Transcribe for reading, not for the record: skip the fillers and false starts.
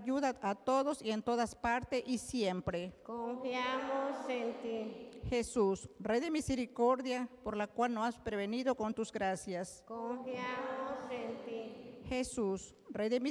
ayuda a todos y en todas partes y siempre. Confiamos en ti. Jesús, Rey de misericordia, por la cual nos has prevenido con tus gracias. Confiamos en ti. Jesús, Rey de misericordia,